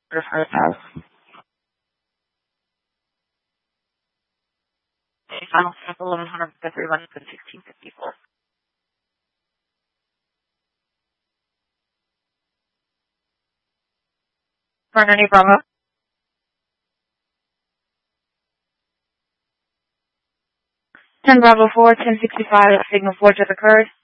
for the first house. Final step 1151 to 1654. Fernando Bravo. 10 Bravo 4, 1065, signal 4 just occurred.